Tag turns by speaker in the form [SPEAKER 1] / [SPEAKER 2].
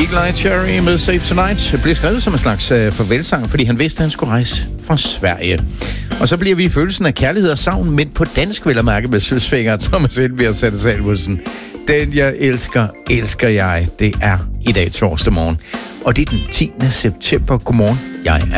[SPEAKER 1] Nikolaj Cherry med Save Tonight blev skrevet som en slags farvelsang, fordi han vidste, at han skulle rejse fra Sverige. Og så bliver vi i følelsen af kærlighed og savn, men på dansk vil jeg mærke med søsfinger, Thomas Helmi og Sanne Salmussen. Den jeg elsker, elsker jeg. Det er i dag torsdag morgen. Og det er den 10. september. Godmorgen. Jeg